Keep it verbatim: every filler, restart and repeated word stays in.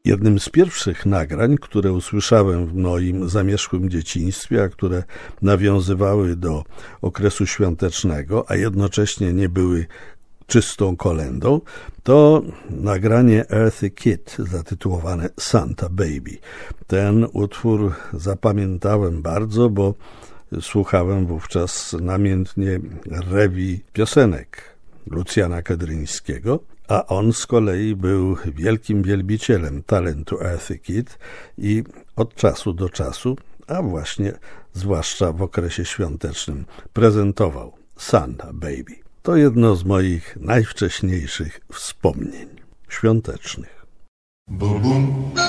Jednym z pierwszych nagrań, które usłyszałem w moim zamierzchłym dzieciństwie, a które nawiązywały do okresu świątecznego, a jednocześnie nie były czystą kolędą, to nagranie Eartha Kitt zatytułowane Santa Baby. Ten utwór zapamiętałem bardzo, bo słuchałem wówczas namiętnie rewii piosenek Lucjana Kedryńskiego, a on z kolei był wielkim wielbicielem talentu Earthy Kitt i od czasu do czasu, a właśnie zwłaszcza w okresie świątecznym, prezentował Santa Baby. To jedno z moich najwcześniejszych wspomnień świątecznych. Bum, bum.